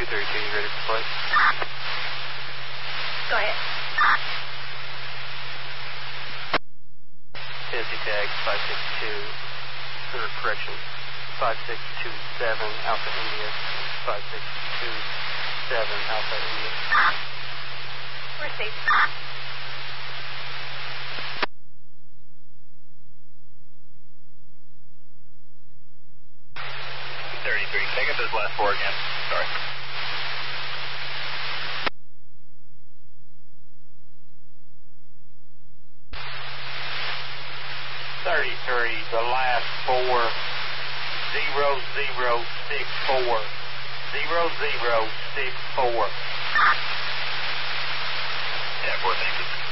232, you ready for flight? Go ahead. Tennessee tag 562, or correction, 5627 Alpha India, 5627 Alpha India. Receive. 33, take it those last four again. Sorry. 33, the last four, 0064, 0064. Yeah, 4 things.